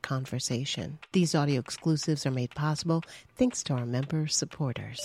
conversation. These audio exclusives are made possible thanks to our member supporters.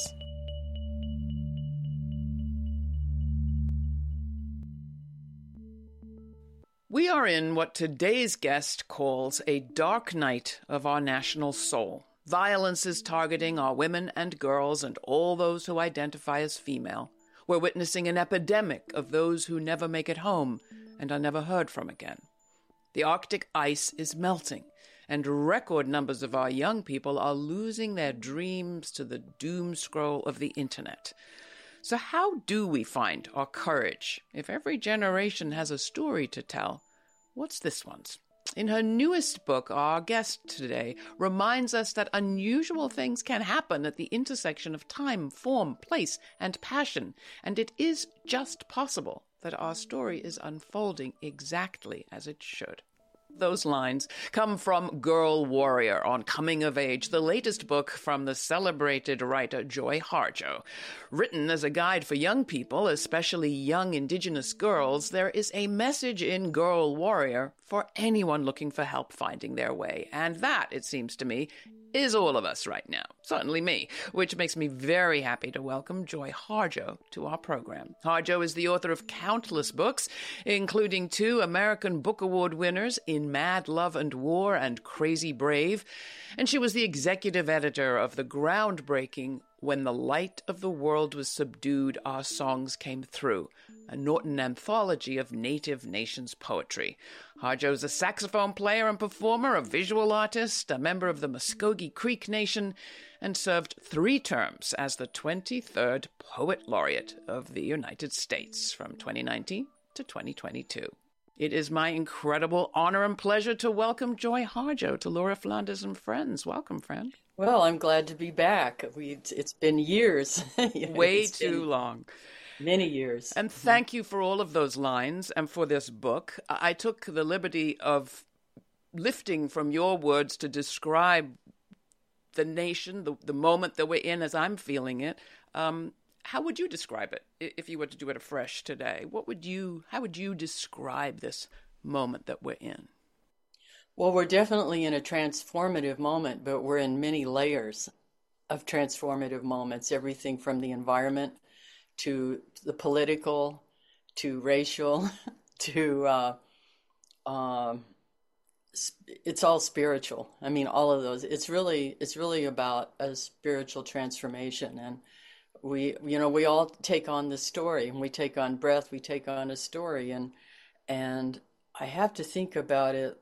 We are in what today's guest calls a dark night of our national soul. Violence is targeting our women and girls and all those who identify as female. We're witnessing an epidemic of those who never make it home and are never heard from again. The Arctic ice is melting, and record numbers of our young people are losing their dreams to the doom scroll of the internet. So how do we find our courage? If every generation has a story to tell, what's this one's? In her newest book, our guest today reminds us that unusual things can happen at the intersection of time, form, place, and passion, and it is just possible that our story is unfolding exactly as it should. Those lines come from Girl Warrior on Coming of Age, the latest book from the celebrated writer Joy Harjo. Written as a guide for young people, especially young Indigenous girls, there is a message in Girl Warrior for anyone looking for help finding their way. And that, it seems to me, is all of us right now. Certainly me, which makes me very happy to welcome Joy Harjo to our program. Harjo is the author of countless books, including 2 American Book Award winners in Mad Love and War and Crazy Brave, and she was the executive editor of the groundbreaking When the Light of the World Was Subdued, Our Songs Came Through, a Norton anthology of Native Nations poetry. Harjo is a saxophone player and performer, a visual artist, a member of the Muskogee Creek Nation, and served 3 terms as the 23rd Poet Laureate of the United States from 2019 to 2022. It is my incredible honor and pleasure to welcome Joy Harjo to Laura Flanders and Friends. Welcome, friend. Well, I'm glad to be back. It's been years. Way too long. Many years. And thank you for all of those lines and for this book. I took the liberty of lifting from your words to describe the nation, the moment that we're in as I'm feeling it. How would you describe it if you were to do it afresh today? How would you describe this moment that we're in? Well, we're definitely in a transformative moment, but we're in many layers of transformative moments, everything from the environment to the political, to racial, to it's all spiritual. I mean, all of those. It's really about a spiritual transformation, and we all take on the story, and we take on breath, we take on a story, and I have to think about it.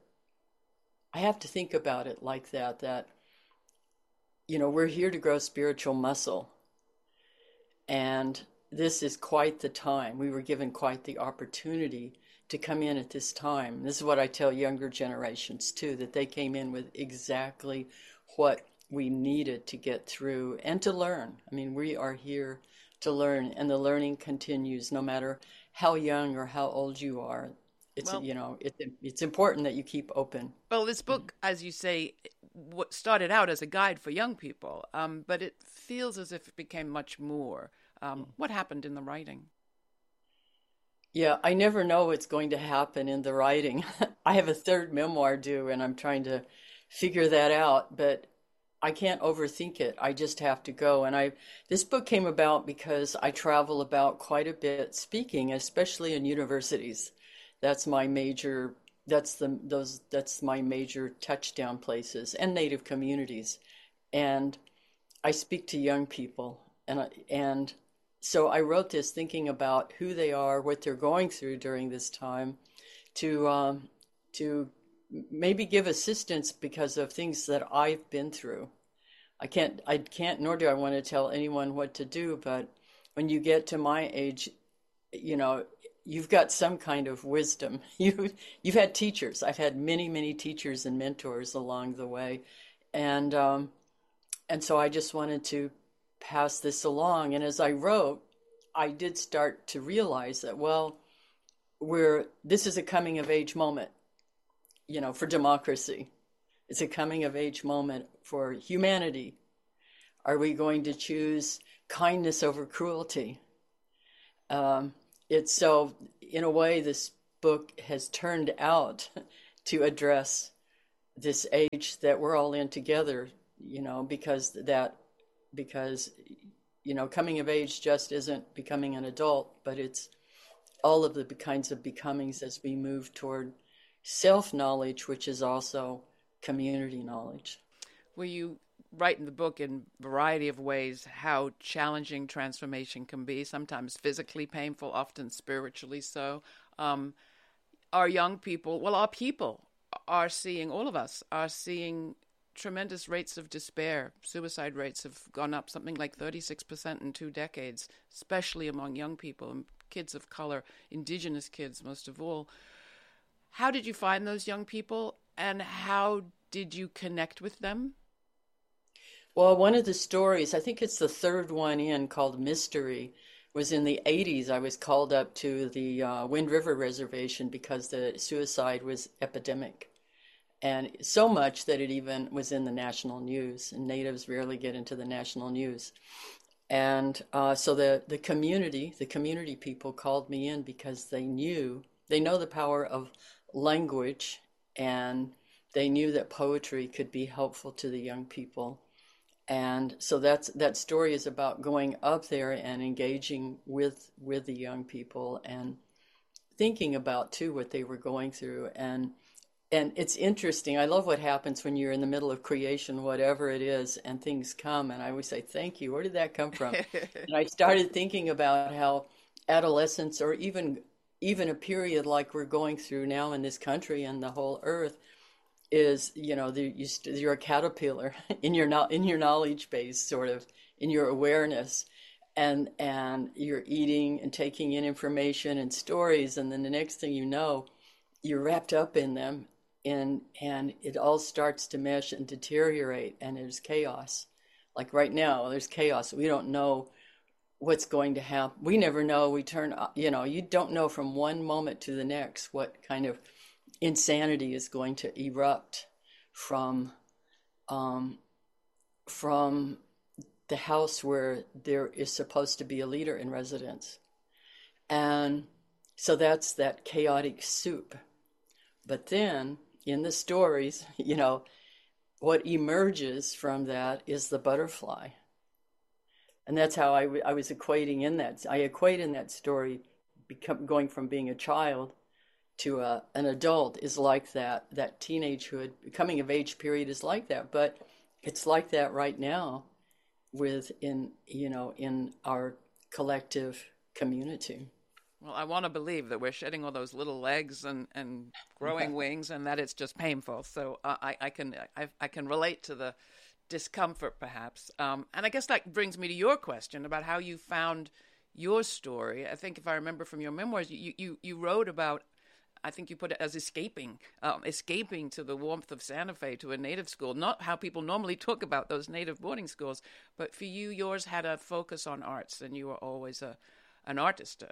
Like that, we're here to grow spiritual muscle. And this is quite the time. We were given quite the opportunity to come in at this time. This is what I tell younger generations too, that they came in with exactly what we needed to get through and to learn. I mean, we are here to learn, and the learning continues no matter how young or how old you are. It's important that you keep open. Well, this book, as you say, what started out as a guide for young people, but it feels as if it became much more. What happened in the writing? Yeah, I never know what's going to happen in the writing. I have a 3rd memoir due, and I'm trying to figure that out, but I can't overthink it. I just have to go. And this book came about because I travel about quite a bit speaking, especially in universities. That's my major. That's my major touchdown places, and Native communities, and I speak to young people, and so I wrote this thinking about who they are, what they're going through during this time, to maybe give assistance because of things that I've been through. I can't, nor do I want to tell anyone what to do, but when you get to my age, you've got some kind of wisdom. You've had teachers. I've had many teachers and mentors along the way, and so I just wanted to pass this along. And as I wrote, I did start to realize that this is a coming of age moment, for democracy. It's a coming of age moment for humanity. Are we going to choose kindness over cruelty? It's so, in a way, this book has turned out to address this age that we're all in together, because coming of age just isn't becoming an adult, but it's all of the kinds of becomings as we move toward self-knowledge, which is also community knowledge. Well, you write in the book in a variety of ways how challenging transformation can be, sometimes physically painful, often spiritually so. Our young people, well, our people are seeing, all of us are seeing tremendous rates of despair. Suicide rates have gone up something like 36% in 2 decades, especially among young people and kids of color, indigenous kids most of all. How did you find those young people, and how did you connect with them? Well, one of the stories, I think it's the third one in, called Mystery, was in the 80s. I was called up to the Wind River Reservation because the suicide was epidemic. And so much that it even was in the national news, and natives rarely get into the national news. And so the community people called me in because they know the power of language, and they knew that poetry could be helpful to the young people. And so that story is about going up there and engaging with the young people and thinking about too what they were going through. And it's interesting. I love what happens when you're in the middle of creation, whatever it is, and things come. And I always say, thank you. Where did that come from? And I started thinking about how adolescence, or even a period like we're going through now in this country and the whole earth, is, you're a caterpillar in your knowledge base, sort of in your awareness, and you're eating and taking in information and stories, and then the next thing you know, you're wrapped up in them, and it all starts to mesh and deteriorate, and there's chaos. Like right now, there's chaos. We don't know what's going to happen. We never know. You don't know from one moment to the next what kind of insanity is going to erupt from the house where there is supposed to be a leader in residence. And so that's that chaotic soup. But then in the stories, what emerges from that is the butterfly. And that's how I was equating in that. I equate in that story going from being a child to an adult is like that. That teenagehood, coming of age period is like that. But it's like that right now in our collective community. Well, I want to believe that we're shedding all those little legs and growing wings, and that it's just painful. So I can relate to the discomfort, perhaps. And I guess that brings me to your question about how you found your story. I think if I remember from your memoirs, you wrote about, I think you put it as escaping to the warmth of Santa Fe to a native school. Not how people normally talk about those native boarding schools, but for you, yours had a focus on arts, and you were always an artist,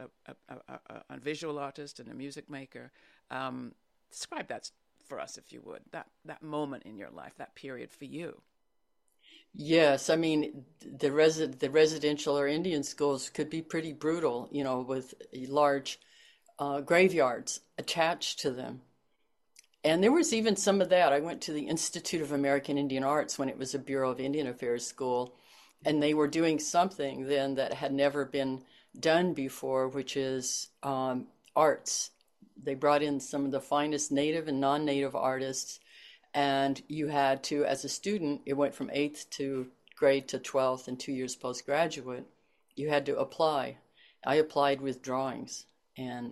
a visual artist and a music maker. Describe that for us, if you would, that moment in your life, that period for you. Yes, I mean, the residential or Indian schools could be pretty brutal, with large graveyards attached to them. And there was even some of that. I went to the Institute of American Indian Arts when it was a Bureau of Indian Affairs school, and they were doing something then that had never been done before, which is arts. They brought in some of the finest native and non-native artists, and you had to, as a student, it went from 8th grade to 12th and 2 years postgraduate, you had to apply. I applied with drawings, and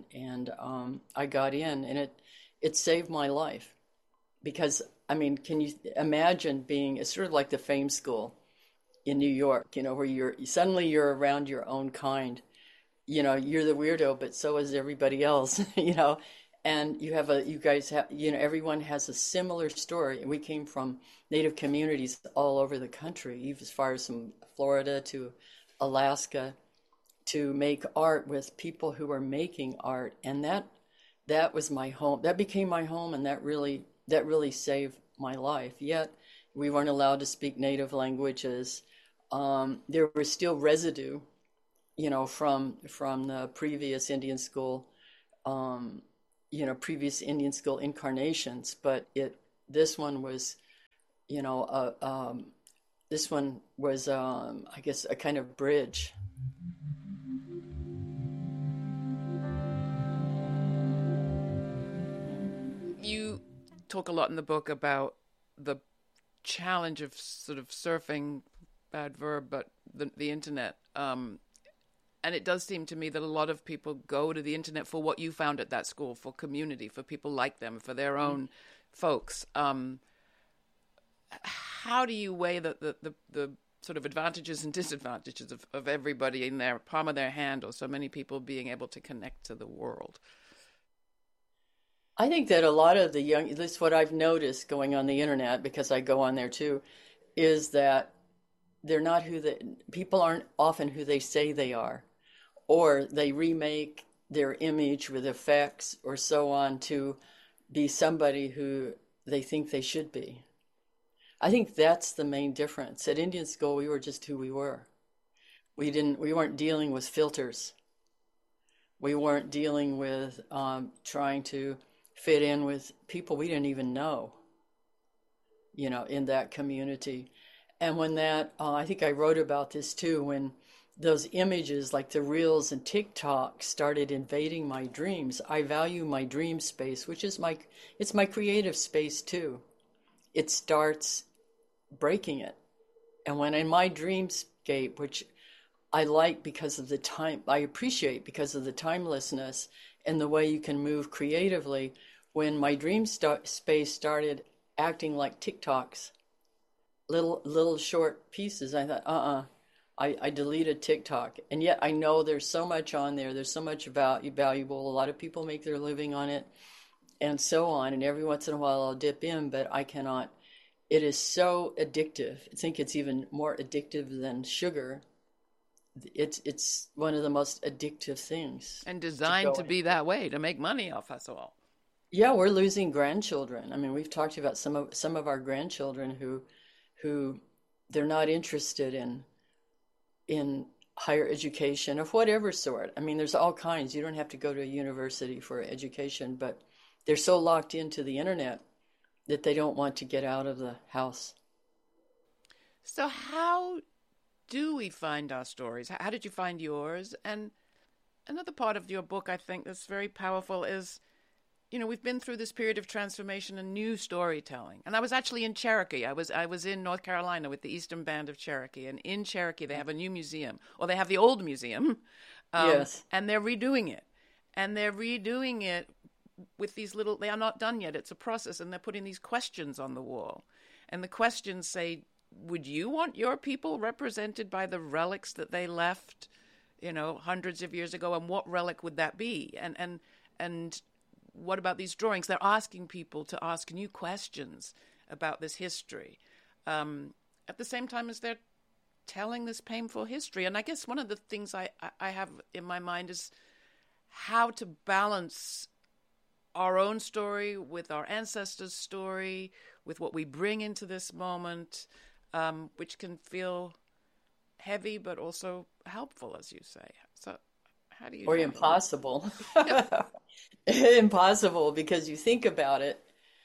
I got in, and it saved my life. Because, I mean, can you imagine it's sort of like the Fame School in New York, where you're around your own kind. You're the weirdo, but so is everybody else, and everyone has a similar story. We came from native communities all over the country, even as far as from Florida to Alaska, to make art with people who are making art. And that was my home. That became my home, and that really saved my life. Yet we weren't allowed to speak native languages. There was still residue, from the previous Indian school, previous Indian school incarnations, but This one was, you know, this one was, I guess, a kind of bridge. You talk a lot in the book about the challenge of sort of surfing, bad verb, but the internet. And it does seem to me that a lot of people go to the internet for what you found at that school, for community, for people like them, for their own folks. How do you weigh the sort of advantages and disadvantages of everybody in their palm of their hand, or so many people being able to connect to the world? I think that a lot of the young, at least what I've noticed going on the internet, because I go on there too, is that they're not people aren't often who they say they are, or they remake their image with effects or so on to be somebody who they think they should be. I think that's the main difference. At Indian School, we were just who we were. We weren't dealing with filters. We weren't dealing with trying to fit in with people we didn't even know, you know, in that community. And when that, I think I wrote about this too, when those images like the Reels and TikTok started invading my dreams. I value my dream space, which is it's my creative space too. It starts breaking it. And when in my dreamscape, which I like because of the time, I appreciate because of the timelessness and the way you can move creatively, when my dream space started acting like TikToks, little short pieces, I thought, I deleted TikTok. And yet I know there's so much on there. There's so much valuable. A lot of people make their living on it and so on. And every once in a while I'll dip in, but I cannot. It is so addictive. I think it's even more addictive than sugar. It's one of the most addictive things. And designed to be that way, to make money off us all. Yeah, we're losing grandchildren. I mean, we've talked about some of our grandchildren who they're not interested in higher education of whatever sort. I mean, there's all kinds. You don't have to go to a university for education, but they're so locked into the internet that they don't want to get out of the house. So how do we find our stories? How did you find yours? And another part of your book, I think, that's very powerful is, you know, we've been through this period of transformation and new storytelling. And I was actually in Cherokee. I was in North Carolina with the Eastern Band of Cherokee. And in Cherokee, they have a new museum. Or they have the old museum. Yes. And they're redoing it. And they're redoing it with these they are not done yet. It's a process. And they're putting these questions on the wall. And the questions say, would you want your people represented by the relics that they left, you know, hundreds of years ago? And what relic would that be? And what about these drawings? They're asking people to ask new questions about this history at the same time as they're telling this painful history. And I guess one of the things I have in my mind is how to balance our own story with our ancestors' story, with what we bring into this moment, which can feel heavy but also helpful, as you say. So how do you... Or impossible. Impossible, because you think about it,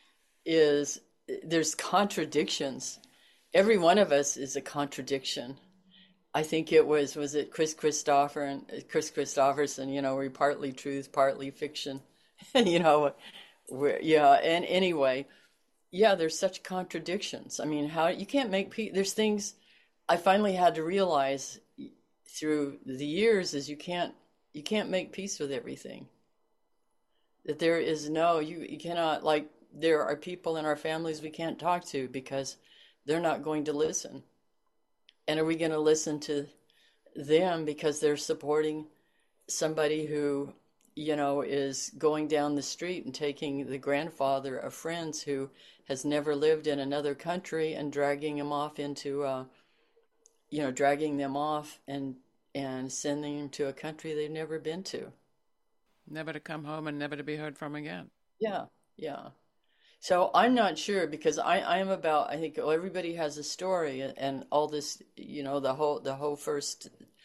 there's contradictions. Every one of us is a contradiction. I think it was it Chris Christopherson, you know, we're partly truth, partly fiction, you know, and anyway, yeah, there's such contradictions. I mean, how you can't make peace. There's things I finally had to realize through the years is you can't make peace with everything. That there is you cannot, like, there are people in our families we can't talk to because they're not going to listen. And are we going to listen to them because they're supporting somebody who, you know, is going down the street and taking the grandfather of friends who has never lived in another country and dragging them off into, dragging them off and sending them to a country they've never been to. Never to come home and never to be heard from again. Yeah, yeah. So I'm not sure, because I am about, I think everybody has a story, and all this, you know, the whole first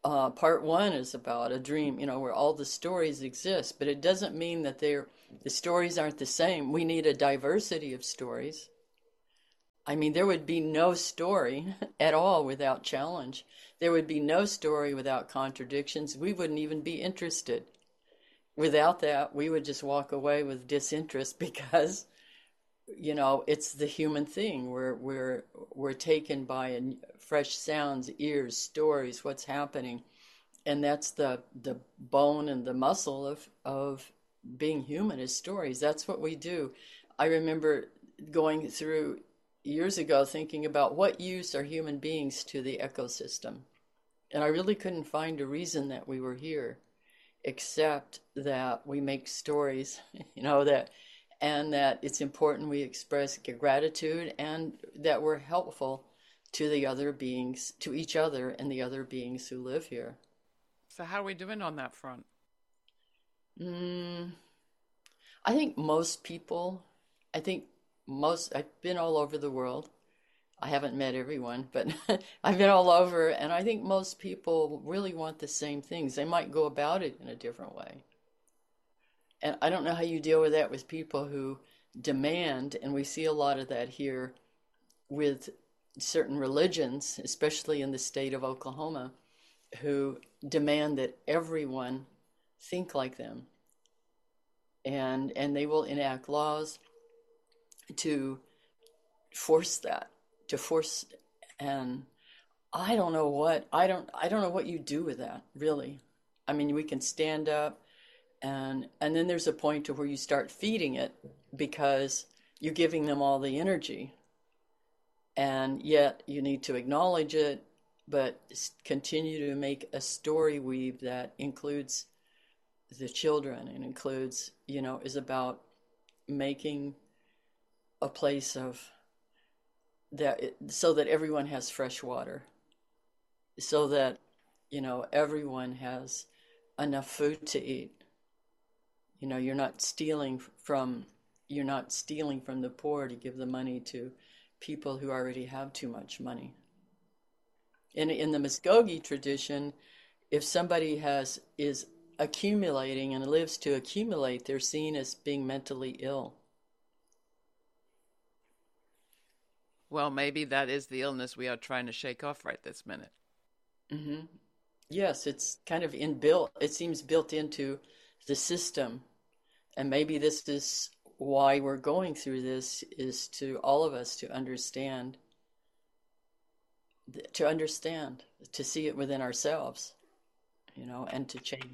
Part one is about a dream, where all the stories exist, but it doesn't mean that the stories aren't the same. We need a diversity of stories. I mean, there would be no story at all without challenge. There would be no story without contradictions. We wouldn't even be interested. Without that, we would just walk away with disinterest because, it's the human thing. We're taken by fresh sounds, ears, stories, what's happening. And that's the bone and the muscle of being human is stories. That's what we do. I remember going through years ago thinking about what use are human beings to the ecosystem. And I really couldn't find a reason that we were here, except that we make stories, and that it's important we express gratitude and that we're helpful to the other beings, to each other and the other beings who live here. So how are we doing on that front? I think I've been all over the world. I haven't met everyone, but I've been all over, and I think most people really want the same things. They might go about it in a different way. And I don't know how you deal with that with people who demand, and we see a lot of that here with certain religions, especially in the state of Oklahoma, who demand that everyone think like them. And they will enact laws to force that, and I don't know what you do with that, really. I mean, we can stand up and then there's a point to where you start feeding it because you're giving them all the energy. And yet you need to acknowledge it, but continue to make a story weave that includes the children and includes, is about making a place of so that everyone has fresh water, so that, everyone has enough food to eat. You're not stealing from the poor to give the money to people who already have too much money. In the Muskogee tradition, if somebody is accumulating and lives to accumulate, they're seen as being mentally ill. Well, maybe that is the illness we are trying to shake off right this minute. Mm-hmm. Yes, it's kind of inbuilt. It seems built into the system. And maybe this is why we're going through this, is to all of us to understand, to see it within ourselves, and to change.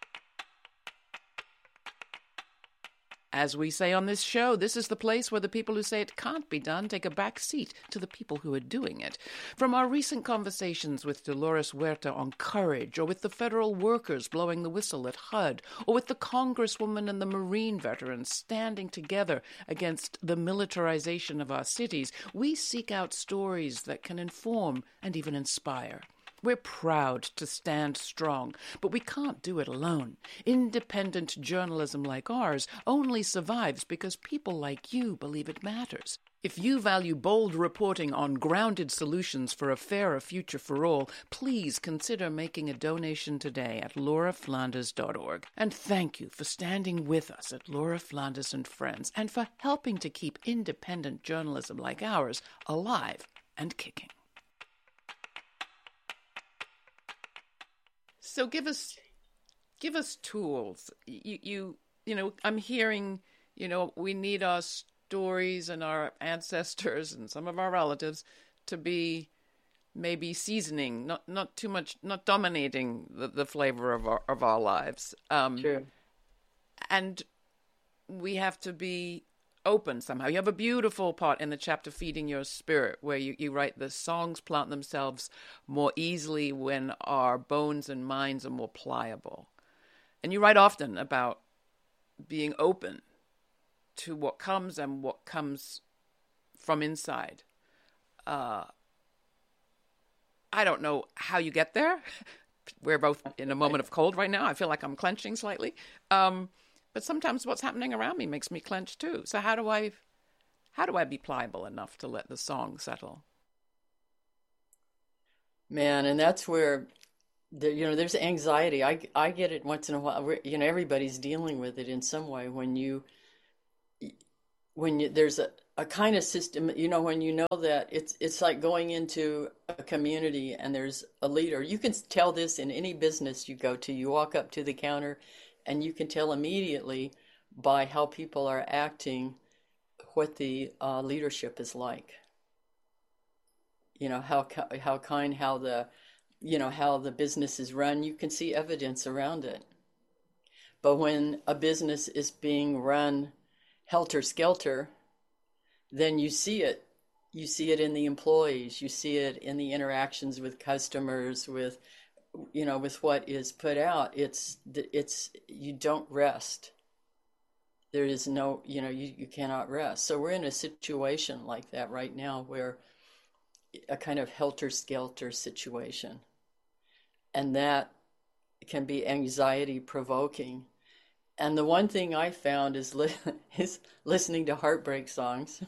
As we say on this show, this is the place where the people who say it can't be done take a back seat to the people who are doing it. From our recent conversations with Dolores Huerta on courage, or with the federal workers blowing the whistle at HUD, or with the Congresswoman and the Marine veterans standing together against the militarization of our cities, we seek out stories that can inform and even inspire. We're proud to stand strong, but we can't do it alone. Independent journalism like ours only survives because people like you believe it matters. If you value bold reporting on grounded solutions for a fairer future for all, please consider making a donation today at lauraflanders.org. And thank you for standing with us at Laura Flanders and Friends and for helping to keep independent journalism like ours alive and kicking. So give us tools. I'm hearing, we need our stories and our ancestors and some of our relatives to be maybe seasoning, not too much, not dominating the flavor of our lives. True. And we have to be open somehow. You have a beautiful part in the chapter Feeding Your Spirit where you write the songs plant themselves more easily when our bones and minds are more pliable. And you write often about being open to what comes and what comes from inside. I don't know how you get there. We're both in a moment of cold right now. I feel like I'm clenching slightly. But sometimes what's happening around me makes me clench too. So how do I be pliable enough to let the song settle? Man, and that's where there's anxiety. I get it once in a while. Everybody's dealing with it in some way there's a kind of system, when you know that it's like going into a community and there's a leader. You can tell this in any business you go to. You walk up to the counter and you can tell immediately by how people are acting what the leadership is like. How kind, how the business is run. You can see evidence around it. But when a business is being run helter-skelter, then you see it. You see it in the employees. You see it in the interactions with customers, with what is put out. You don't rest. There is no, you cannot rest. So we're in a situation like that right now, where a kind of helter-skelter situation. And that can be anxiety provoking. And the one thing I found is listening to heartbreak songs.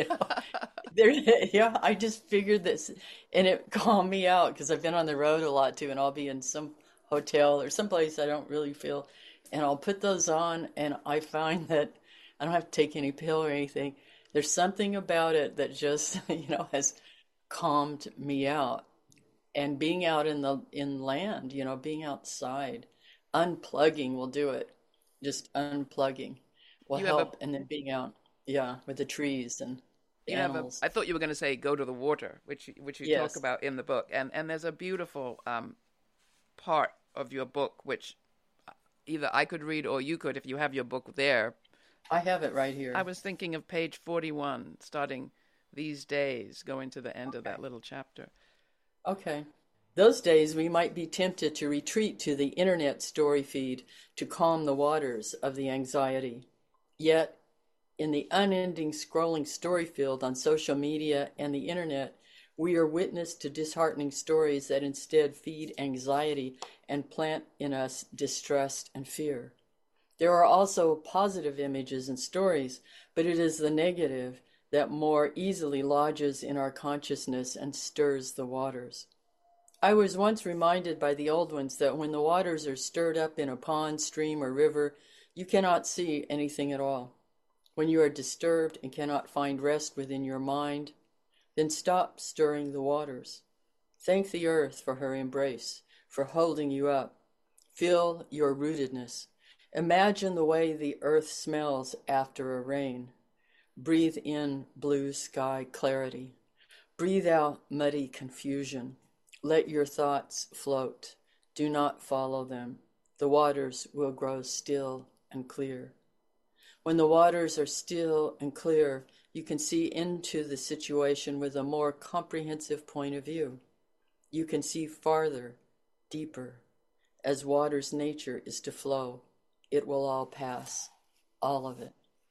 I just figured this, and it calmed me out because I've been on the road a lot too, and I'll be in some hotel or someplace I don't really feel, and I'll put those on, and I find that I don't have to take any pill or anything. There's something about it that just has calmed me out. And being out in land, being outside, unplugging will do it. Just unplugging will help, and then being out, with the trees and the animals. I thought you were going to say go to the water, which you yes. talk about in the book, and there's a beautiful part of your book which either I could read or you could if you have your book there. I have it right here. I was thinking of page 41, starting these days, going to the end of that little chapter. Okay. Those days we might be tempted to retreat to the internet story feed to calm the waters of the anxiety. Yet, in the unending scrolling story field on social media and the internet, we are witness to disheartening stories that instead feed anxiety and plant in us distrust and fear. There are also positive images and stories, but it is the negative that more easily lodges in our consciousness and stirs the waters. I was once reminded by the old ones that when the waters are stirred up in a pond, stream, or river, you cannot see anything at all. When you are disturbed and cannot find rest within your mind, then stop stirring the waters. Thank the earth for her embrace, for holding you up. Feel your rootedness. Imagine the way the earth smells after a rain. Breathe in blue sky clarity. Breathe out muddy confusion. Let your thoughts float. Do not follow them. The waters will grow still and clear. When the waters are still and clear, you can see into the situation with a more comprehensive point of view. You can see farther, deeper. As water's nature is to flow, it will all pass, all of it.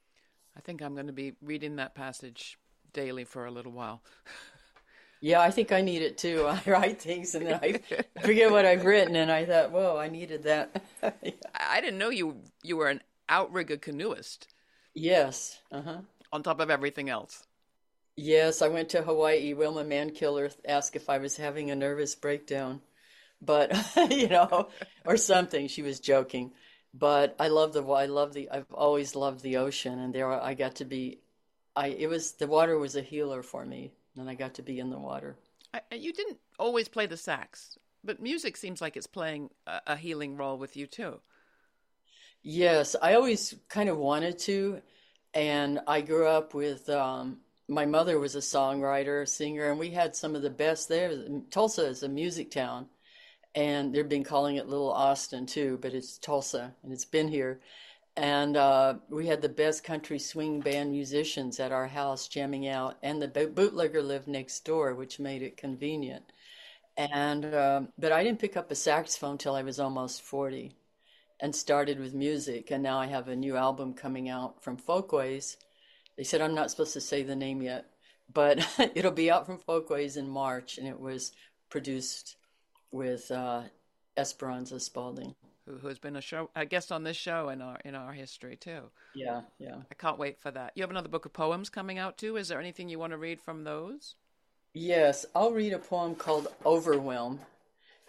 I think I'm going to be reading that passage daily for a little while. Yeah, I think I need it too. I write things and then I forget what I've written, and I thought, whoa, I needed that. Yeah. I didn't know you were an outrigger canoeist. Yes. Uh-huh. On top of everything else. Yes, I went to Hawaii. Wilma Mankiller asked if I was having a nervous breakdown, but or something. She was joking. But I've always loved the ocean, and there I got to be. The water was a healer for me. And I got to be in the water. You didn't always play the sax, but music seems like it's playing a healing role with you too. Yes, I always kind of wanted to. And I grew up with, my mother was a songwriter, a singer, and we had some of the best there. Tulsa is a music town, and they've been calling it Little Austin too, but it's Tulsa, and it's been here. And we had the best country swing band musicians at our house jamming out, and the bootlegger lived next door, which made it convenient. And but I didn't pick up a saxophone till I was almost 40, and started with music. And now I have a new album coming out from Folkways. They said I'm not supposed to say the name yet, but it'll be out from Folkways in March, and it was produced with Esperanza Spalding, who has been a guest on this show in our history too. Yeah. I can't wait for that. You have another book of poems coming out too. Is there anything you want to read from those? Yes, I'll read a poem called Overwhelm,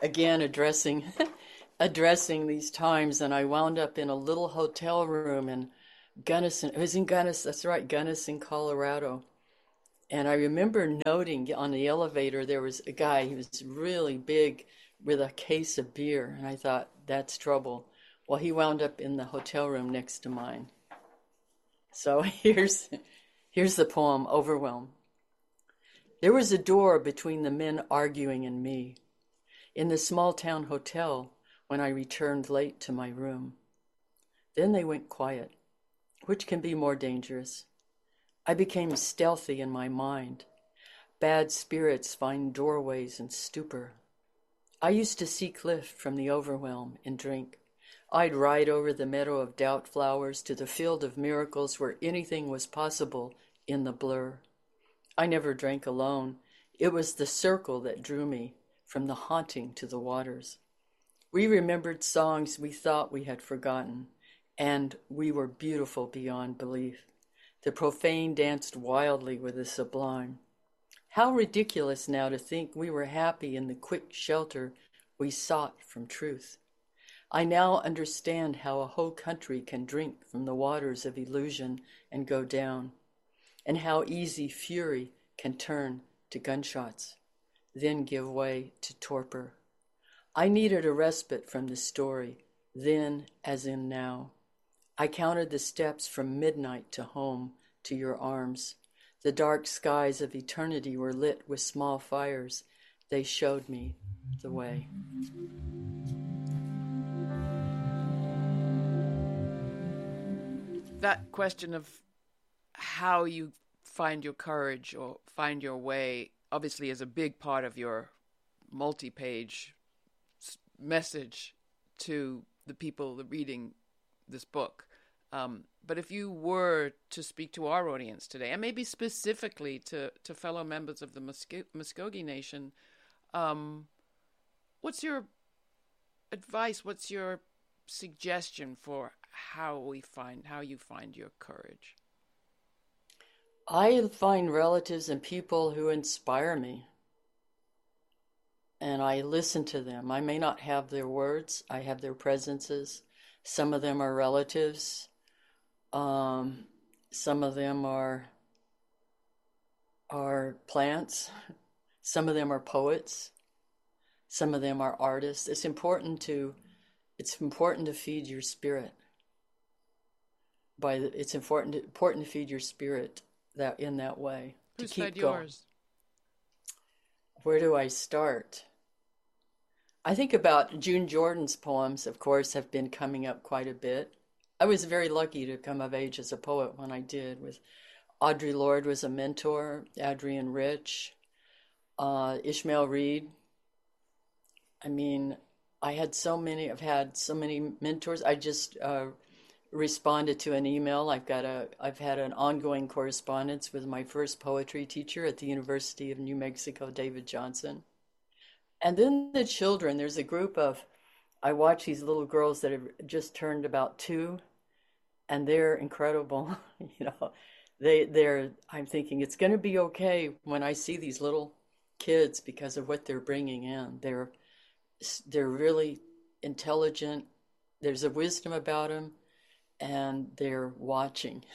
again addressing addressing these times, and I wound up in a little hotel room in Gunnison. It was in Gunnison, that's right, Gunnison, Colorado. And I remember noting on the elevator there was a guy, he was really big with a case of beer, and I thought, that's trouble. Well, he wound up in the hotel room next to mine. So here's the poem, Overwhelm. There was a door between the men arguing and me in the small town hotel when I returned late to my room. Then they went quiet, which can be more dangerous. I became stealthy in my mind. Bad spirits find doorways in stupor. I used to seek lift from the overwhelm in drink. I'd ride over the meadow of doubt flowers to the field of miracles where anything was possible in the blur. I never drank alone. It was the circle that drew me from the haunting to the waters. We remembered songs we thought we had forgotten, and we were beautiful beyond belief. The profane danced wildly with the sublime. How ridiculous now to think we were happy in the quick shelter we sought from truth. I now understand how a whole country can drink from the waters of illusion and go down, and how easy fury can turn to gunshots, then give way to torpor. I needed a respite from the story, then as in now. I counted the steps from midnight to home, to your arms. The dark skies of eternity were lit with small fires. They showed me the way. That question of how you find your courage or find your way obviously is a big part of your multi-page message to the people reading this book. But if you were to speak to our audience today, and maybe specifically to fellow members of the Muskogee Nation, what's your advice? What's your suggestion for how you find your courage? I find relatives and people who inspire me, and I listen to them. I may not have their words, I have their presences. Some of them are relatives. Some of them are plants. Some of them are poets. Some of them are artists. It's important to feed your spirit. It's important to feed your spirit that in that way. Who's to keep fed going. yours? Where do I start? I think about June Jordan's poems, of course, have been coming up quite a bit. I was very lucky to come of age as a poet when I did. With Audre Lorde was a mentor, Adrienne Rich, Ishmael Reed. I mean, I've had so many mentors. I just responded to an email. I've had an ongoing correspondence with my first poetry teacher at the University of New Mexico, David Johnson. And then the children, there's a group of, I watch these little girls that have just turned about 2, and they're incredible. I'm thinking it's going to be okay when I see these little kids because of what they're bringing in. They're really intelligent. There's a wisdom about them, and they're watching.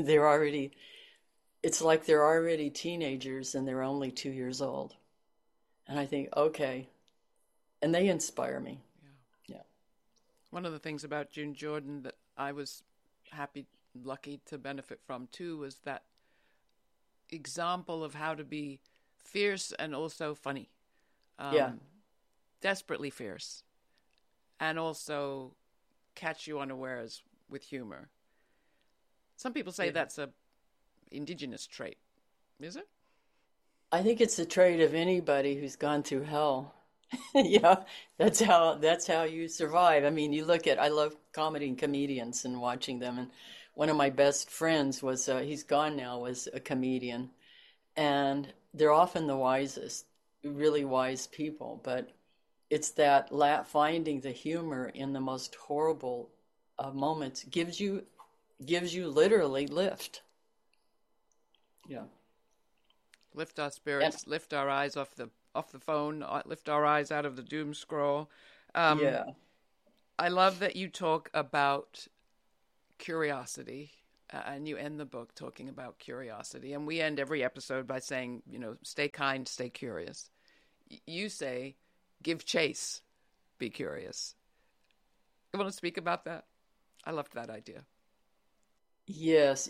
It's like they're already teenagers and they're only 2 years old. And I think, okay. And they inspire me. Yeah. One of the things about June Jordan that I was lucky to benefit from too was that example of how to be fierce and also funny. Desperately fierce. And also catch you unawares with humor. Some people say that's a indigenous trait. Is it? I think it's the trait of anybody who's gone through hell. That's how you survive. I mean, I love comedy and comedians and watching them. And one of my best friends was, he's gone now, was a comedian. And they're often the wisest, really wise people. But it's that finding the humor in the most horrible moments gives you literally lift. Yeah. Lift our spirits, lift our eyes off the off the phone, lift our eyes out of the doom scroll. Um, Yeah. I love that you talk about curiosity, and you end the book talking about curiosity. And we end every episode by saying, stay kind, stay curious. You say, give chase, be curious. You want to speak about that? I loved that idea. Yes.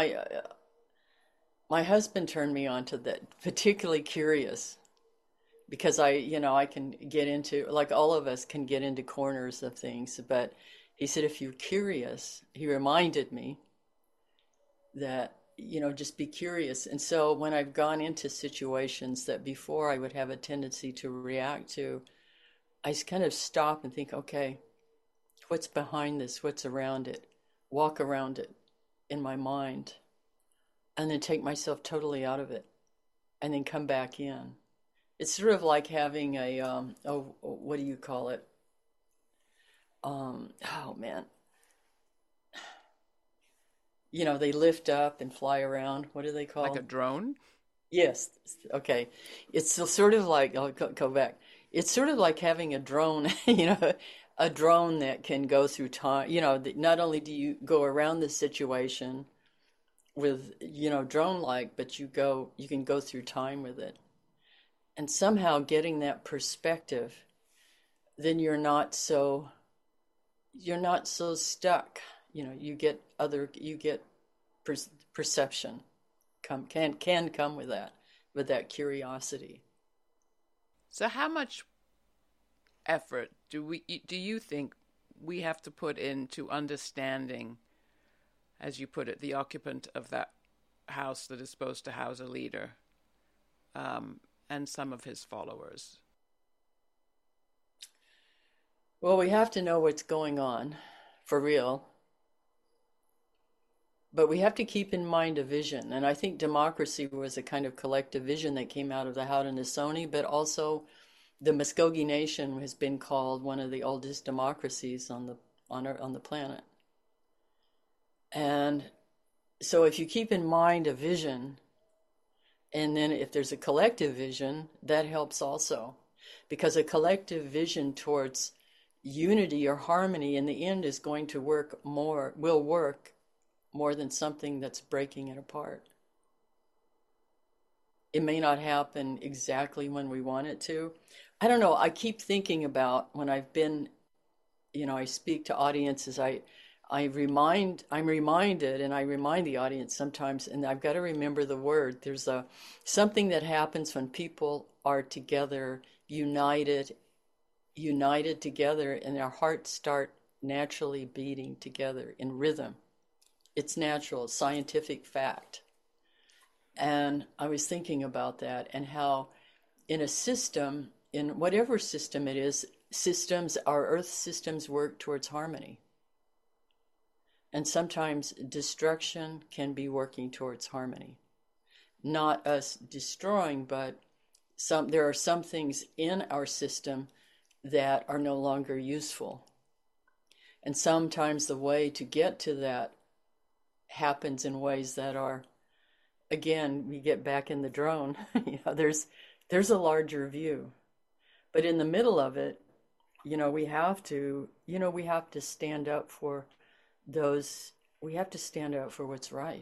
My husband turned me on to that, particularly curious, because I can get into, like all of us can get into corners of things, but he said, if you're curious, he reminded me that, just be curious. And so when I've gone into situations that before I would have a tendency to react to, I just kind of stop and think, okay, what's behind this? What's around it? Walk around it in my mind, and then take myself totally out of it, and then come back in. It's sort of like having a what do you call it? Oh man, they lift up and fly around. What do they Like a call? drone? Yes. Okay. It's sort of like, I'll go back. It's sort of like having a drone, a drone that can go through time. Not only do you go around the situation with, drone-like, but you can go through time with it. And somehow getting that perspective, then you're not so stuck. You get perception can come with that curiosity. So how much effort do you think we have to put into understanding, as you put it, the occupant of that house that is supposed to house a leader, and some of his followers? Well, we have to know what's going on for real, but we have to keep in mind a vision. And I think democracy was a kind of collective vision that came out of the Haudenosaunee, but also the Muskogee Nation has been called one of the oldest democracies on the planet. And so if you keep in mind a vision, and then if there's a collective vision, that helps also. Because a collective vision towards unity or harmony in the end is going to will work more than something that's breaking it apart. It may not happen exactly when we want it to. I don't know. I keep thinking about when I've been, I speak to audiences. I'm reminded, and I remind the audience sometimes, and I've got to remember the word. There's something that happens when people are together, united together, and their hearts start naturally beating together in rhythm. It's natural, scientific fact. And I was thinking about that and how in a system, in whatever system it is, our earth systems work towards harmony. And sometimes destruction can be working towards harmony. Not us destroying, but there are some things in our system that are no longer useful. And sometimes the way to get to that happens in ways that are, again, we get back in the drone. There's a larger view. But in the middle of it, we have to stand up for we have to stand up for what's right.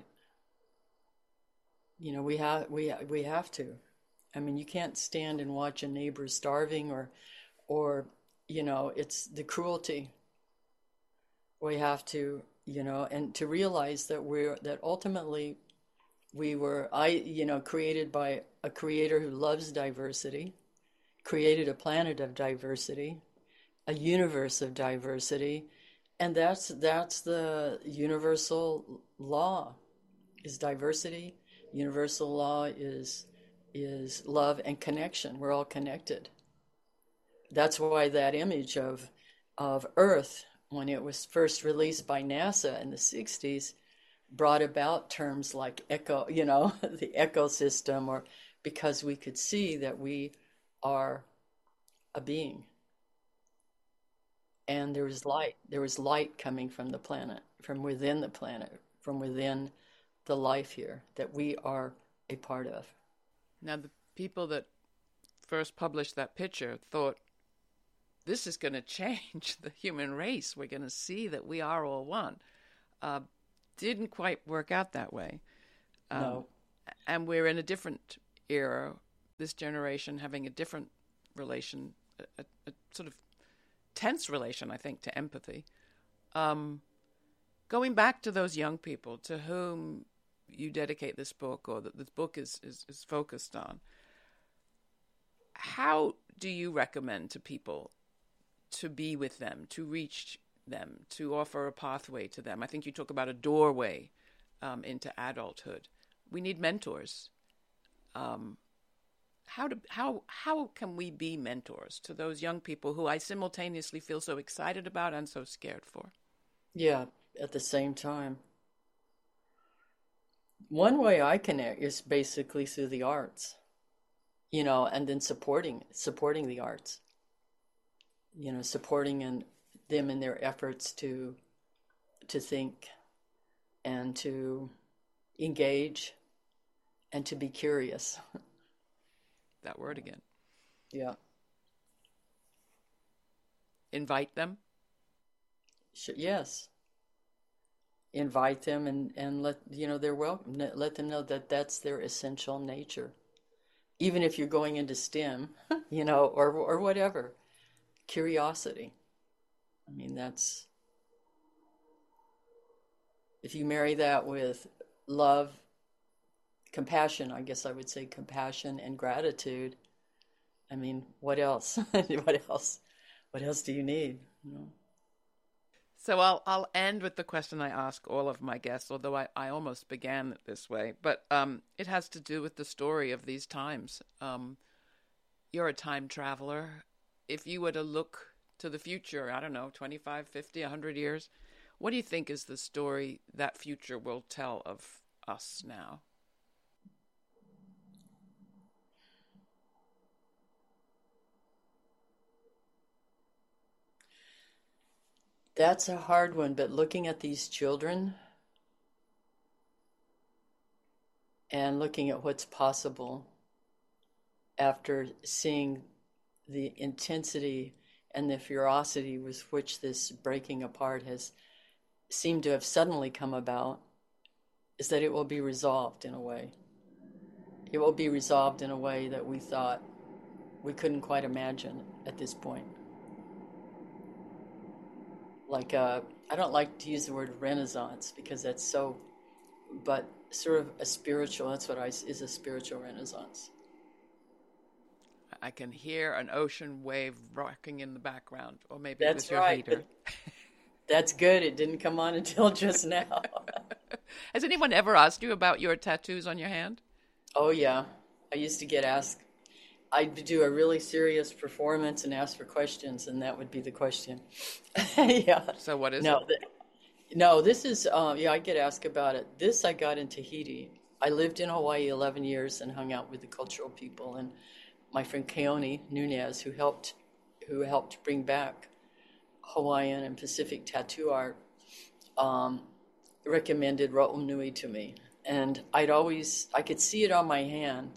We have to. I mean, you can't stand and watch a neighbor starving or it's the cruelty. We have to, and to realize that ultimately we were created by a creator who loves diversity, created a planet of diversity, a universe of diversity, and that's the universal law is diversity. Universal law is love and connection. We're all connected. That's why that image of Earth, when it was first released by NASA in the 60s, brought about terms like the ecosystem, or because we could see that we are a being. And there was light coming from the planet, from within the life here that we are a part of. Now, the people that first published that picture, thought, this is going to change the human race. We're going to see that we are all one. Didn't quite work out that way. No. And we're in a different era, this generation having a different relation, a sort of tense relation, I think, to empathy. Going back to those young people to whom you dedicate this book, or that this book is focused on, how do you recommend to people to be with them, to reach them, to offer a pathway to them? I think you talk about a doorway into adulthood. We need mentors. How can we be mentors to those young people who I simultaneously feel so excited about and so scared for? Yeah, at the same time. One way I connect is basically through the arts, and then supporting the arts, supporting them in their efforts to think and to engage and to be curious. That word again. Yeah. Invite them? Yes. Invite them and let they're welcome. Let them know that that's their essential nature. Even if you're going into STEM, or whatever. Curiosity. I mean, that's, if you marry that with love, compassion, I guess I would say compassion and gratitude. I mean, what else? What else do you need? So I'll end with the question I ask all of my guests, although I almost began it this way, but it has to do with the story of these times. You're a time traveler. If you were to look to the future, I don't know, 25, 50, 100 years, what do you think is the story that future will tell of us now? That's a hard one, but looking at these children and looking at what's possible after seeing the intensity and the ferocity with which this breaking apart has seemed to have suddenly come about, is that it will be resolved in a way. It will be resolved in a way that we thought we couldn't quite imagine at this point. Like, I don't like to use the word renaissance because that's so, but sort of a spiritual, that's what is a spiritual renaissance. I can hear an ocean wave rocking in the background, or maybe that's with your right. heater. That's good. It didn't come on until just now. Has anyone ever asked you about your tattoos on your hand? Oh, yeah. I used to get asked. I'd do a really serious performance and ask for questions, and that would be the question. Yeah. So what is it? No, this is, I get asked about it. This I got in Tahiti. I lived in Hawaii 11 years and hung out with the cultural people, and my friend Keone Nunez, who helped bring back Hawaiian and Pacific tattoo art, recommended Ra'unui to me. And I could see it on my hand,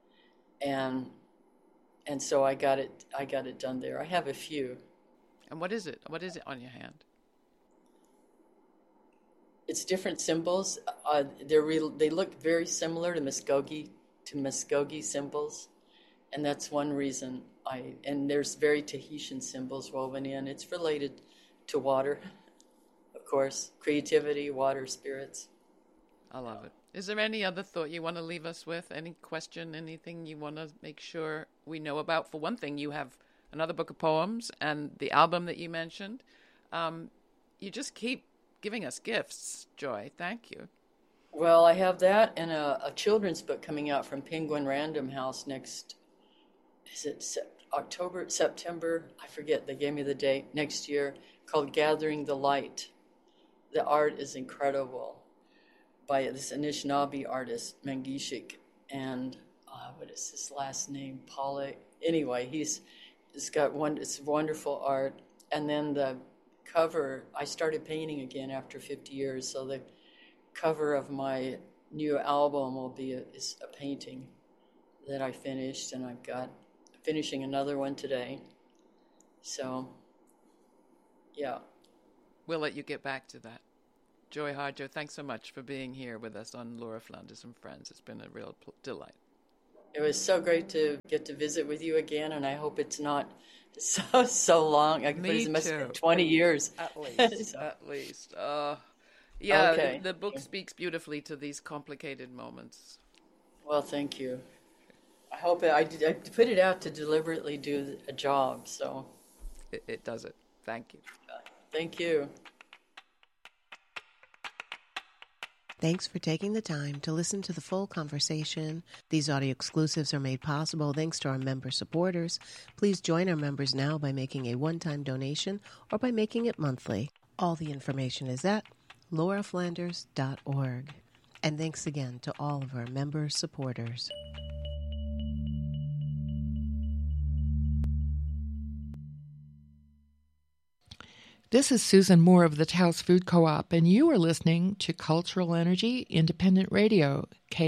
and so I got it done there. I have a few. And what is it? What is it on your hand? It's different symbols. They look very similar to Muskogee symbols, and that's one reason. And there's very Tahitian symbols woven in. It's related to water, of course, creativity, water, spirits. I love it. Is there any other thought you want to leave us with? Any question, anything you want to make sure we know about? For one thing, you have another book of poems and the album that you mentioned. You just keep giving us gifts, Joy. Thank you. Well, I have that and a children's book coming out from Penguin Random House next, is it September? I forget. They gave me the date, next year, called Gathering the Light. The art is incredible, by this Anishinaabe artist, Mangishik, and what is his last name? Pollock. Anyway, he's got it's wonderful art. And then the cover, I started painting again after 50 years, so the cover of my new album will be is a painting that I finished, and I've got finishing another one today. So, yeah. We'll let you get back to that. Joy Harjo, thanks so much for being here with us on Laura Flanders and Friends. It's been a real delight. It was so great to get to visit with you again, and I hope it's not so long. I Me it must too. have been 20 years. At least. At least. Yeah, Okay. the book speaks beautifully to these complicated moments. Well, thank you. I hope I put it out to deliberately do a job, so It does it. Thank you. thank you. Thanks for taking the time to listen to the full conversation. These audio exclusives are made possible thanks to our member supporters. Please join our members now by making a one-time donation or by making it monthly. All the information is at lauraflanders.org. And thanks again to all of our member supporters. This is Susan Moore of the Taos Food Co-op, and you are listening to Cultural Energy Independent Radio,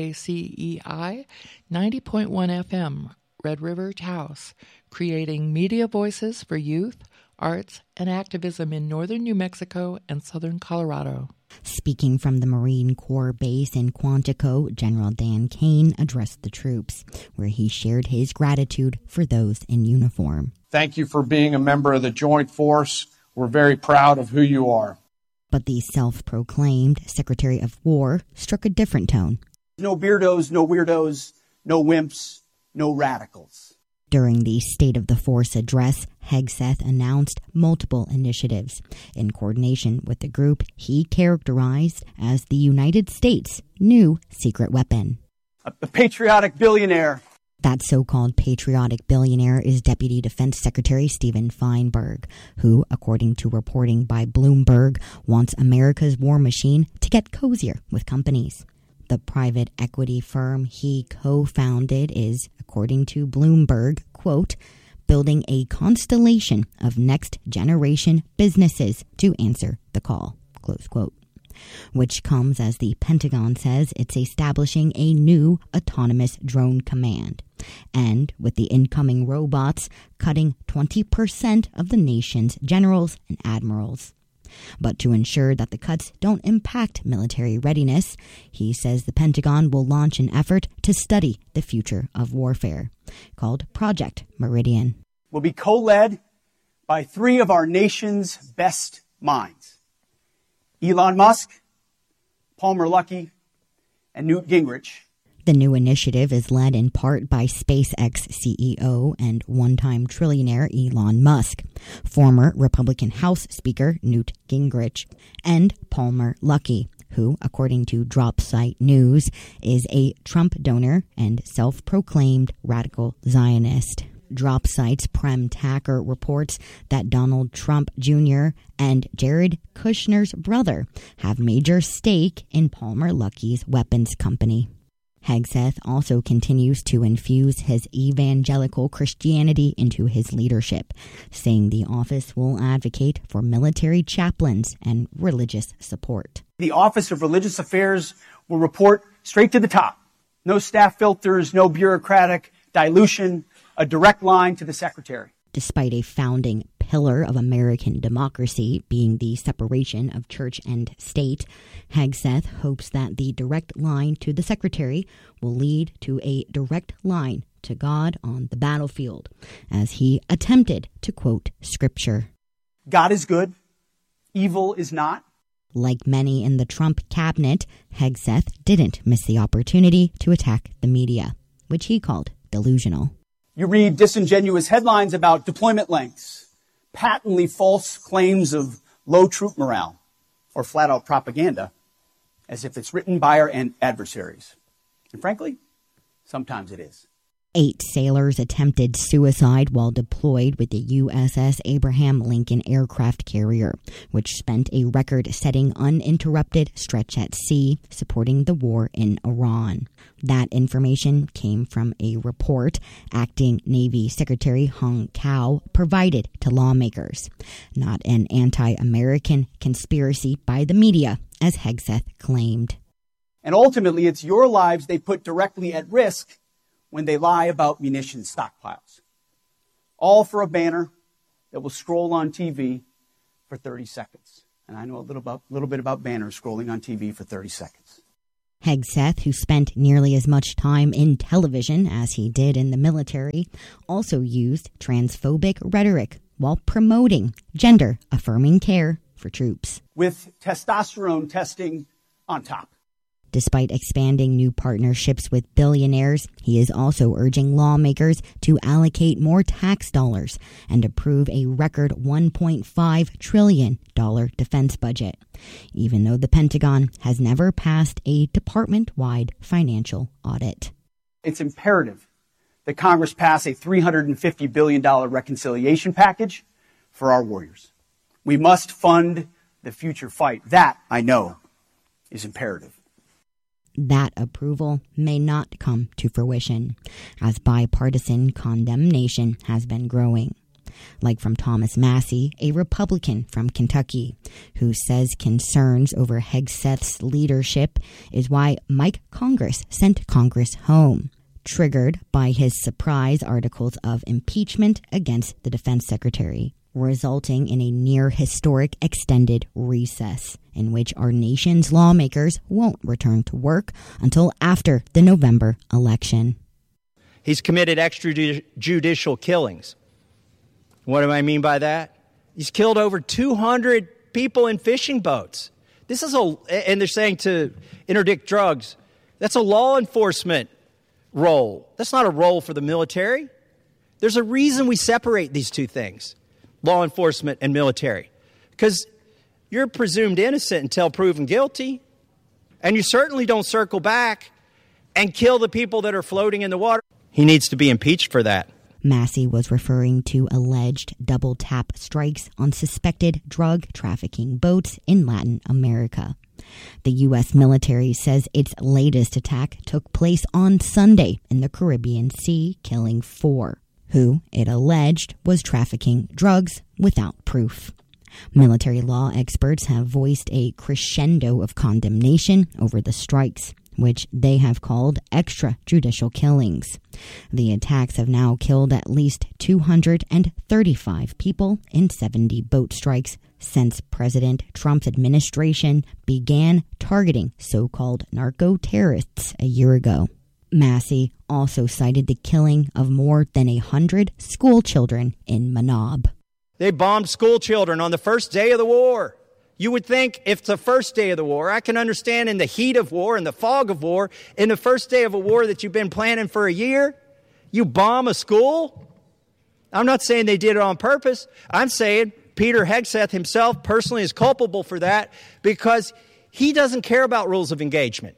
KCEI 90.1 FM, Red River, Taos, creating media voices for youth, arts, and activism in northern New Mexico and southern Colorado. Speaking from the Marine Corps base in Quantico, General Dan Kane addressed the troops, where he shared his gratitude for those in uniform. Thank you for being a member of the Joint Force. We're very proud of who you are. But the self-proclaimed Secretary of War struck a different tone. No beardos, no weirdos, no wimps, no radicals. During the State of the Force address, Hegseth announced multiple initiatives in coordination with the group he characterized as the United States' new secret weapon. A patriotic billionaire. That so-called patriotic billionaire is Deputy Defense Secretary Stephen Feinberg, who, according to reporting by Bloomberg, wants America's war machine to get cozier with companies. The private equity firm he co-founded is, according to Bloomberg, quote, building a constellation of next-generation businesses to answer the call, close quote. Which comes as the Pentagon says it's establishing a new autonomous drone command. And with the incoming robots, cutting 20% of the nation's generals and admirals. But to ensure that the cuts don't impact military readiness, he says the Pentagon will launch an effort to study the future of warfare, called Project Meridian. Will be co-led by three of our nation's best minds. Elon Musk, Palmer Luckey, and Newt Gingrich. The new initiative is led in part by SpaceX CEO and one-time trillionaire Elon Musk, former Republican House Speaker Newt Gingrich, and Palmer Luckey, who, according to DropSite News, is a Trump donor and self-proclaimed radical Zionist. DropSite's Prem Tacker reports that Donald Trump Jr. and Jared Kushner's brother have major stake in Palmer Luckey's weapons company. Hegseth also continues to infuse his evangelical Christianity into his leadership, saying the office will advocate for military chaplains and religious support. The Office of Religious Affairs will report straight to the top. No staff filters, no bureaucratic dilution, a direct line to the secretary. Despite a founding pillar of American democracy being the separation of church and state, Hegseth hopes that the direct line to the secretary will lead to a direct line to God on the battlefield, as he attempted to quote scripture. God is good, evil is not. Like many in the Trump cabinet, Hegseth didn't miss the opportunity to attack the media, which he called delusional. You read disingenuous headlines about deployment lengths, patently false claims of low troop morale, or flat-out propaganda, as if it's written by our adversaries. And frankly, sometimes it is. 8 sailors attempted suicide while deployed with the USS Abraham Lincoln aircraft carrier, which spent a record-setting uninterrupted stretch at sea supporting the war in Iran. That information came from a report Acting Navy Secretary Hung Cao provided to lawmakers, not an anti-American conspiracy by the media, as Hegseth claimed. And ultimately, it's your lives they put directly at risk when they lie about munitions stockpiles. all for a banner that will scroll on TV for 30 seconds. And I know a little bit about banners scrolling on TV for 30 seconds. Hegseth, who spent nearly as much time in television as he did in the military, also used transphobic rhetoric while promoting gender-affirming care for troops. With testosterone testing on top. Despite expanding new partnerships with billionaires, he is also urging lawmakers to allocate more tax dollars and approve a record $1.5 trillion defense budget, even though the Pentagon has never passed a department-wide financial audit. It's imperative that Congress pass a $350 billion reconciliation package for our warriors. We must fund the future fight. That, I know, is imperative. That approval may not come to fruition, as bipartisan condemnation has been growing. Like from Thomas Massie, a Republican from Kentucky, who says concerns over Hegseth's leadership is why Mike Congress sent Congress home, triggered by his surprise articles of impeachment against the defense secretary, resulting in a near-historic extended recess in which our nation's lawmakers won't return to work until after the November election. He's committed extrajudicial killings. What do I mean by that? He's killed over 200 people in fishing boats. And they're saying to interdict drugs. That's a law enforcement role. That's not a role for the military. There's a reason we separate these two things. Law enforcement and military, because you're presumed innocent until proven guilty, and you certainly don't circle back and kill the people that are floating in the water. He needs to be impeached for that. Massie was referring to alleged double-tap strikes on suspected drug trafficking boats in Latin America. The U.S. military says its latest attack took place on Sunday in the Caribbean Sea, killing 4. Who, it alleged, was trafficking drugs without proof. Military law experts have voiced a crescendo of condemnation over the strikes, which they have called extrajudicial killings. The attacks have now killed at least 235 people in 70 boat strikes since President Trump's administration began targeting so-called narco-terrorists a year ago. Massie also cited the killing of more than 100 school children in Manab. They bombed school children on the first day of the war. You would think if it's the first day of the war, I can understand in the heat of war, in the fog of war, in the first day of a war that you've been planning for a year, you bomb a school? I'm not saying they did it on purpose. I'm saying Peter Hegseth himself personally is culpable for that because he doesn't care about rules of engagement.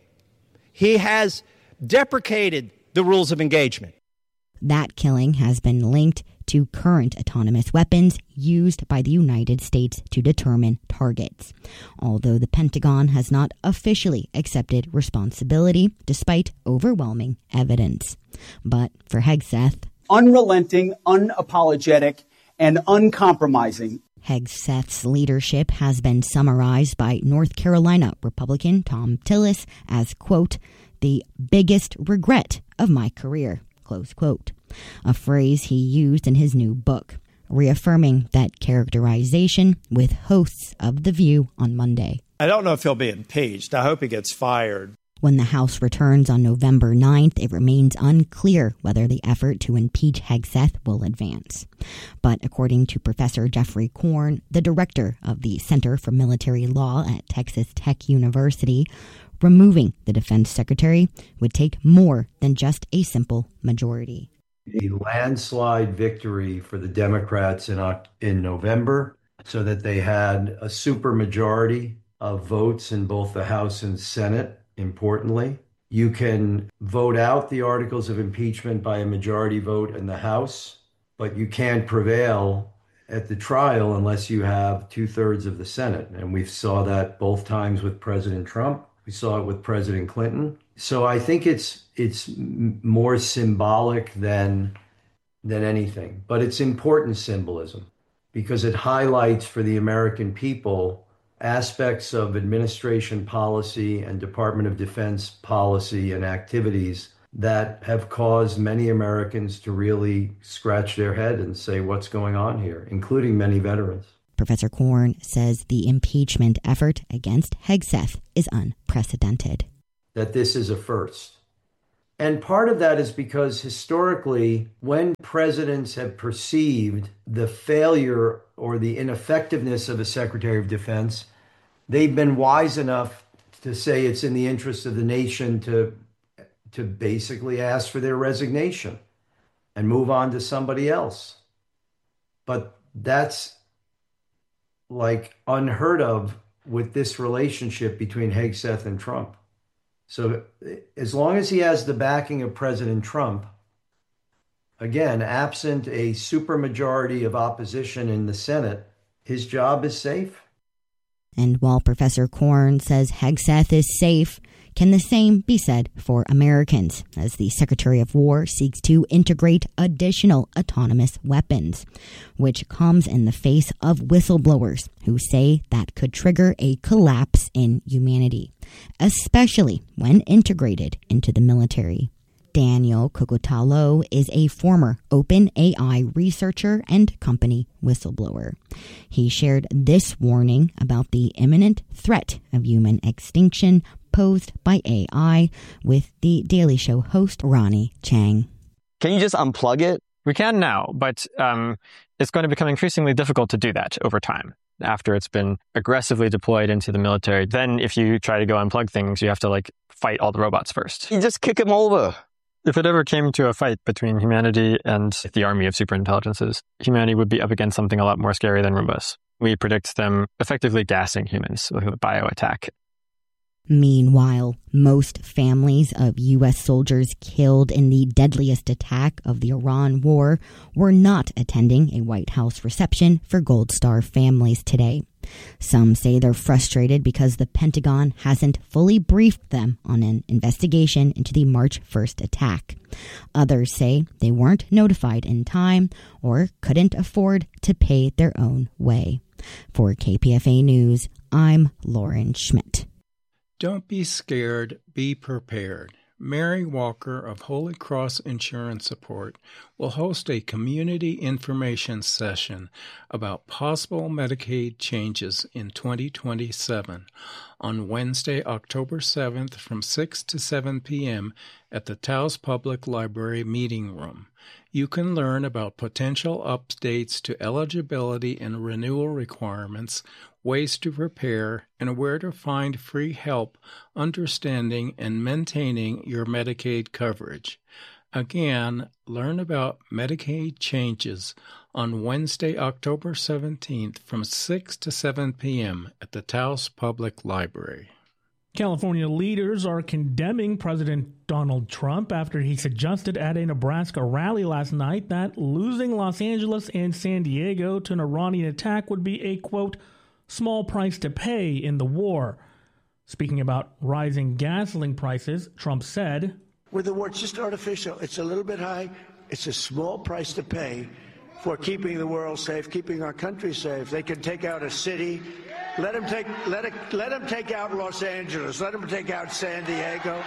He has deprecated the rules of engagement. That killing has been linked to current autonomous weapons used by the United States to determine targets, although the Pentagon has not officially accepted responsibility despite overwhelming evidence. But for Hegseth, unrelenting, unapologetic, and uncompromising. Hegseth's leadership has been summarized by North Carolina Republican Thom Tillis as, quote, the biggest regret of my career, close quote, a phrase he used in his new book, reaffirming that characterization with hosts of The View on Monday. I don't know if he'll be impeached. I hope he gets fired. When the House returns on November 9th, it remains unclear whether the effort to impeach Hegseth will advance. But according to Professor Jeffrey Korn, the director of the Center for Military Law at Texas Tech University, removing the defense secretary would take more than just a simple majority. A landslide victory for the Democrats in November, so that they had a supermajority of votes in both the House and Senate, importantly. You can vote out the articles of impeachment by a majority vote in the House, but you can't prevail at the trial unless you have 2/3 of the Senate. And we saw that both times with President Trump. We saw it with President Clinton. So I think it's more symbolic than anything, but it's important symbolism because it highlights for the American people aspects of administration policy and Department of Defense policy and activities that have caused many Americans to really scratch their head and say, what's going on here, including many veterans. Professor Korn says the impeachment effort against Hegseth is unprecedented. That this is a first. And part of that is because historically, when presidents have perceived the failure or the ineffectiveness of a Secretary of Defense, they've been wise enough to say it's in the interest of the nation to basically ask for their resignation and move on to somebody else. But that's like unheard of with this relationship between Hegseth and Trump. So as long as he has the backing of President Trump, again, absent a supermajority of opposition in the Senate, his job is safe. And while Professor Korn says Hegseth is safe, can the same be said for Americans, as the Secretary of War seeks to integrate additional autonomous weapons, which comes in the face of whistleblowers who say that could trigger a collapse in humanity, especially when integrated into the military. Daniel Kokotalo is a former OpenAI researcher and company whistleblower. He shared this warning about the imminent threat of human extinction posed by AI with the Daily Show host Ronnie Chang. Can you just unplug it? We can now, but it's going to become increasingly difficult to do that over time. After it's been aggressively deployed into the military, then if you try to go unplug things, you have to fight all the robots first. You just kick them over. If it ever came to a fight between humanity and the army of superintelligences, humanity would be up against something a lot more scary than Roombas. We predict them effectively gassing humans with a bio-attack. Meanwhile, most families of U.S. soldiers killed in the deadliest attack of the Iran war were not attending a White House reception for Gold Star families today. Some say they're frustrated because the Pentagon hasn't fully briefed them on an investigation into the March 1st attack. Others say they weren't notified in time or couldn't afford to pay their own way. For KPFA News, I'm Lauren Schmidt. Don't be scared, be prepared. Mary Walker of Holy Cross Insurance Support will host a community information session about possible Medicaid changes in 2027 on Wednesday, October 7th from 6 to 7 p.m. at the Taos Public Library Meeting Room. You can learn about potential updates to eligibility and renewal requirements, ways to prepare, and where to find free help understanding and maintaining your Medicaid coverage. Again, learn about Medicaid changes on Wednesday, October 17th from 6 to 7 p.m. at the Taos Public Library. California leaders are condemning President Donald Trump after he suggested at a Nebraska rally last night that losing Los Angeles and San Diego to an Iranian attack would be a, quote, small price to pay in the war. Speaking about rising gasoline prices, Trump said, with the war, it's just artificial. It's a little bit high. It's a small price to pay for keeping the world safe, keeping our country safe. They can take out a city. Let them take out Los Angeles. Let them take out San Diego.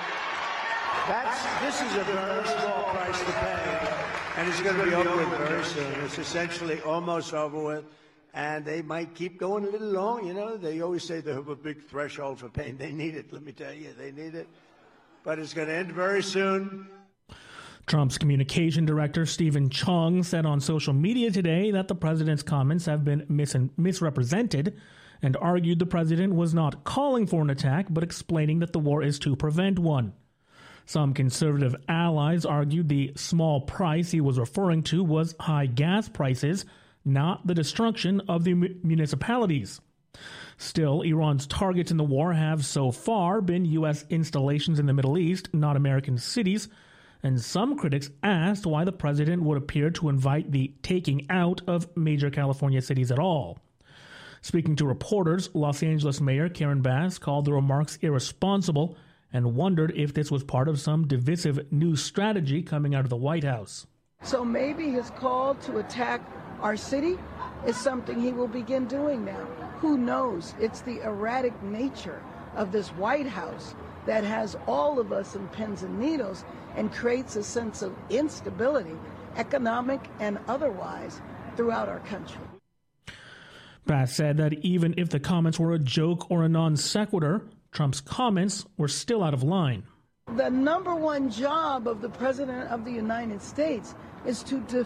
This is a very small price to pay, and it's going to be over with very soon. It's essentially almost over with. And they might keep going a little long, you know. They always say they have a big threshold for pain. They need it, let me tell you. They need it. But it's going to end very soon. Trump's communication director, Stephen Chung, said on social media today that the president's comments have been misrepresented and argued the president was not calling for an attack, but explaining that the war is to prevent one. Some conservative allies argued the small price he was referring to was high gas prices, not the destruction of the municipalities. Still, Iran's targets in the war have so far been U.S. installations in the Middle East, not American cities, and some critics asked why the president would appear to invite the taking out of major California cities at all. Speaking to reporters, Los Angeles Mayor Karen Bass called the remarks irresponsible and wondered if this was part of some divisive new strategy coming out of the White House. So maybe his call to attack our city is something he will begin doing now. Who knows? It's the erratic nature of this White House that has all of us in pins and needles, and creates a sense of instability, economic and otherwise, throughout our country. Bass said that even if the comments were a joke or a non sequitur, Trump's comments were still out of line. The number one job of the President of the United States is to